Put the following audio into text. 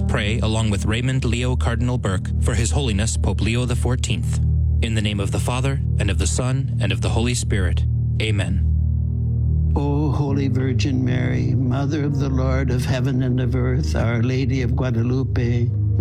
pray, along with Raymond Leo Cardinal Burke, for His Holiness Pope Leo XIV. In the name of the Father, and of the Son, and of the Holy Spirit. Amen. O Holy Virgin Mary, Mother of the Lord of heaven and of earth, Our Lady of Guadalupe,